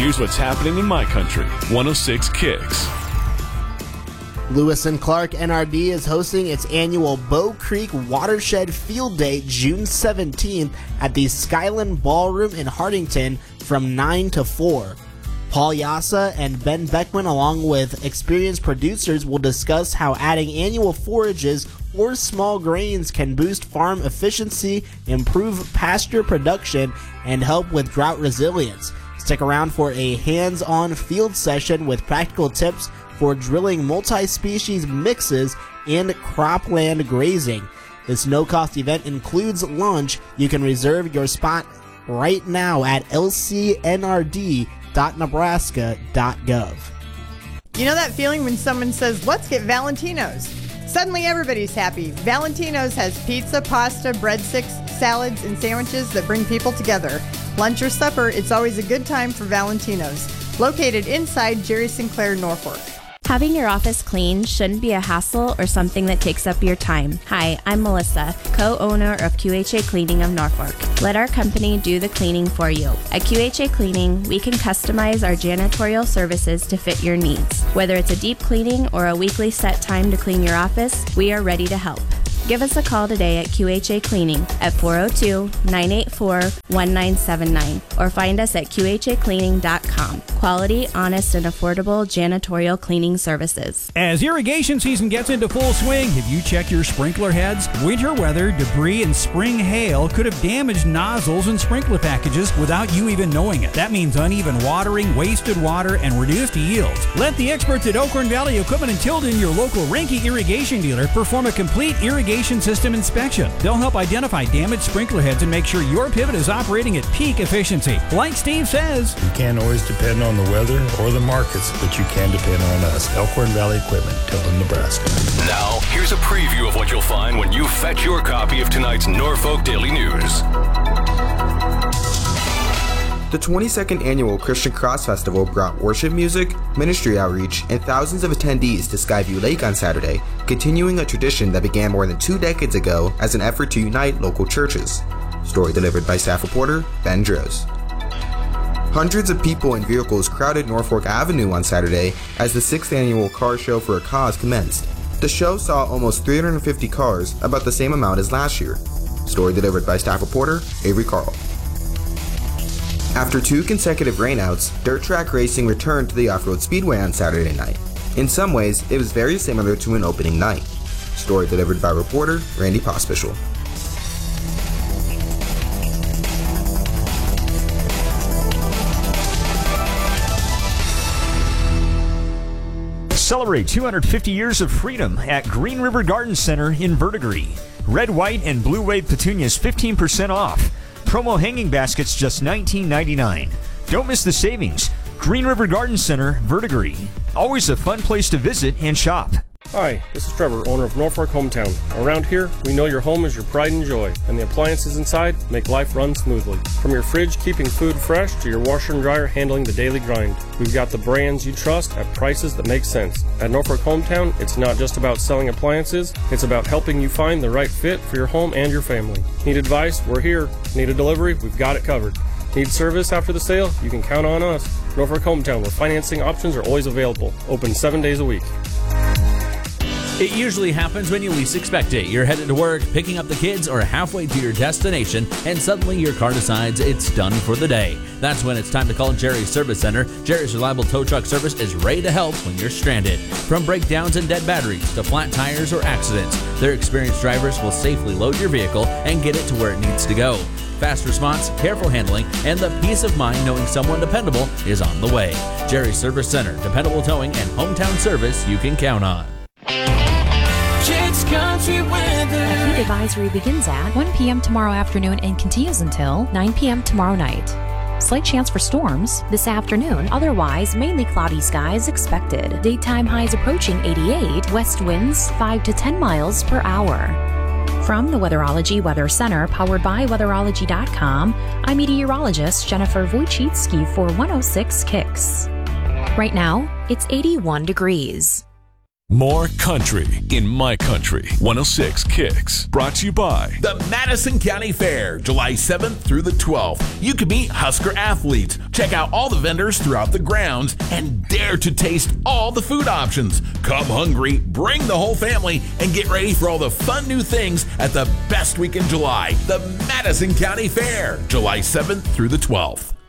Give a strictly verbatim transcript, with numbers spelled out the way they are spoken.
Here's what's happening in my country. one oh six Kicks. Lewis and Clark N R D is hosting its annual Bow Creek Watershed Field Day June seventeenth at the Skyland Ballroom in Hartington from nine to four. Paul Yassa and Ben Beckman, along with experienced producers, will discuss how adding annual forages or small grains can boost farm efficiency, improve pasture production, and help with drought resilience. Stick around for a hands-on field session with practical tips for drilling multi-species mixes and cropland grazing. This no-cost event includes lunch. You can reserve your spot right now at l c n r d dot nebraska dot gov. You know that feeling when someone says, let's get Valentino's? Suddenly everybody's happy. Valentino's has pizza, pasta, breadsticks, salads, and sandwiches that bring people together. Lunch or supper, it's always a good time for Valentino's. Located inside Jerry Sinclair, Norfolk. Having your office clean shouldn't be a hassle or something that takes up your time. Hi, I'm Melissa, co-owner of Q H A Cleaning of Norfolk. Let our company do the cleaning for you. At Q H A Cleaning, we can customize our janitorial services to fit your needs. Whether it's a deep cleaning or a weekly set time to clean your office, we are ready to help. Give us a call today at Q H A Cleaning at four oh two, nine eight four, one nine seven nine or find us at q h a cleaning dot com. Quality, honest, and affordable janitorial cleaning services. As irrigation season gets into full swing, have you checked your sprinkler heads? Winter weather, debris, and spring hail could have damaged nozzles and sprinkler packages without you even knowing it. That means uneven watering, wasted water, and reduced yields. Let the experts at Elkhorn Valley Equipment in Tilden, your local Renke irrigation dealer, perform a complete irrigation system inspection. They'll help identify damaged sprinkler heads and make sure your pivot is operating at peak efficiency. Like Steve says, you can't always depend on the weather or the markets, but you can depend on us. Elkhorn Valley Equipment, Tilden, Nebraska. Now, here's a preview of what you'll find when you fetch your copy of tonight's Norfolk Daily News. The twenty-second Annual Christian Cross Festival brought worship music, ministry outreach, and thousands of attendees to Skyview Lake on Saturday, continuing a tradition that began more than two decades ago as an effort to unite local churches. Story delivered by staff reporter Ben Droz. Hundreds of people and vehicles crowded Norfolk Avenue on Saturday as the sixth Annual Car Show for a Cause commenced. The show saw almost three hundred fifty cars, about the same amount as last year. Story delivered by staff reporter Avery Carl. After two consecutive rainouts, dirt track racing returned to the off-road speedway on Saturday night. In some ways, it was very similar to an opening night. Story delivered by reporter Randy Pospischel. Celebrate two hundred fifty years of freedom at Green River Garden Center in Verdigris. Red, white, and blue wave petunias fifteen percent off. Promo hanging baskets just nineteen ninety-nine. Don't miss the savings. Green River Garden Center, Verdigris. Always a fun place to visit and shop. Hi, this is Trevor, owner of Norfolk Hometown. Around here, we know your home is your pride and joy, and the appliances inside make life run smoothly. From your fridge keeping food fresh to your washer and dryer handling the daily grind, we've got the brands you trust at prices that make sense. At Norfolk Hometown, it's not just about selling appliances, it's about helping you find the right fit for your home and your family. Need advice? We're here. Need a delivery? We've got it covered. Need service after the sale? You can count on us. Norfolk Hometown, where financing options are always available. Open seven days a week. It usually happens when you least expect it. You're headed to work, picking up the kids, or halfway to your destination, and suddenly your car decides it's done for the day. That's when it's time to call Jerry's Service Center. Jerry's Reliable Tow Truck Service is ready to help when you're stranded. From breakdowns and dead batteries to flat tires or accidents, their experienced drivers will safely load your vehicle and get it to where it needs to go. Fast response, careful handling, and the peace of mind knowing someone dependable is on the way. Jerry's Service Center, dependable towing and hometown service you can count on. Kids Country Weather. A heat advisory begins at one p.m. tomorrow afternoon and continues until nine p.m. tomorrow night. Slight chance for storms this afternoon. Otherwise, mainly cloudy skies expected. Daytime highs approaching eighty-eight. West winds five to ten miles per hour. From the Weatherology Weather Center, powered by weatherology dot com, I'm meteorologist Jennifer Wojcicki for one oh six Kicks. Right now, it's eighty-one degrees. More country in my country. one oh six Kicks. Brought to you by the Madison County Fair, July seventh through the twelfth. You can meet Husker athletes, check out all the vendors throughout the grounds, and dare to taste all the food options. Come hungry, bring the whole family, and get ready for all the fun new things at the best week in July, the Madison County Fair, July seventh through the twelfth.